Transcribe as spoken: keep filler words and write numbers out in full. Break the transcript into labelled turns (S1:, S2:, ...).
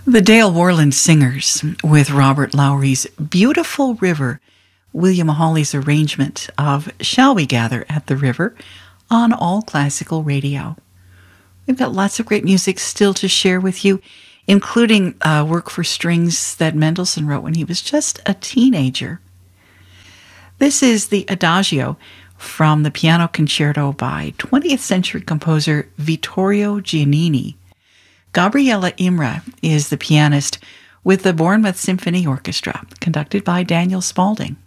S1: The Dale Warland Singers with Robert Lowry's Beautiful River, William Hawley's arrangement of Shall We Gather at the River on All Classical Radio. We've got lots of great music still to share with you, including uh, work for strings that Mendelssohn wrote when he was just a teenager. This is the Adagio from the piano concerto by twentieth century composer Vittorio Giannini. Gabriela Imre is the pianist with the Bournemouth Symphony Orchestra, conducted by Daniel Spalding.